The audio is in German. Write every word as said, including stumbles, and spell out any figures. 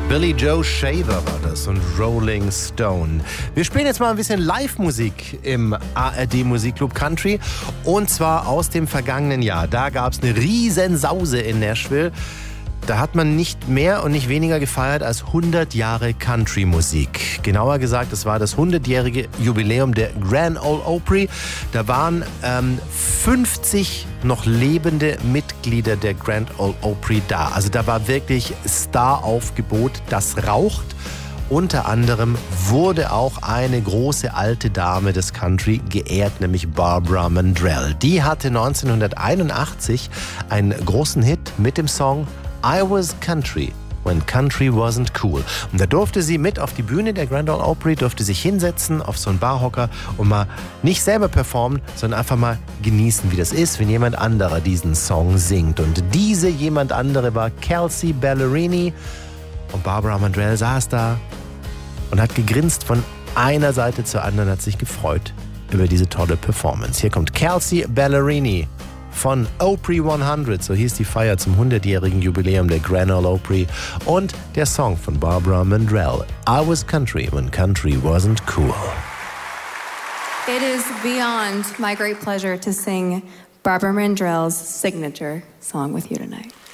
Billy Joe Shaver war das und Rolling Stone. Wir spielen jetzt mal ein bisschen Live-Musik im A R D Musikclub Country und zwar aus dem vergangenen Jahr. Da gab es eine riesen Sause in Nashville. Da hat man nicht mehr und nicht weniger gefeiert als hundert Jahre Country-Musik. Genauer gesagt, es war das hundertjährige Jubiläum der Grand Ole Opry. Da waren ähm, fünfzig noch lebende Mitglieder der Grand Ole Opry da. Also da war wirklich Star-Aufgebot, das raucht. Unter anderem wurde auch eine große alte Dame des Country geehrt, nämlich Barbara Mandrell. Die hatte neunzehnhunderteinundachtzig einen großen Hit mit dem Song I Was Country When Country Wasn't Cool. Und da durfte sie mit auf die Bühne der Grand Ole Opry, durfte sich hinsetzen auf so einen Barhocker und mal nicht selber performen, sondern einfach mal genießen, wie das ist, wenn jemand anderer diesen Song singt. Und diese jemand andere war Kelsea Ballerini. Und Barbara Mandrell saß da und hat gegrinst von einer Seite zur anderen, hat sich gefreut über diese tolle Performance. Hier kommt Kelsea Ballerini von Opry hundert, so hieß die Feier zum hundertjährigen Jubiläum der Grand Ole Opry, und der Song von Barbara Mandrell, I Was Country When Country Wasn't Cool. It is beyond my great pleasure to sing Barbara Mandrell's signature song with you tonight.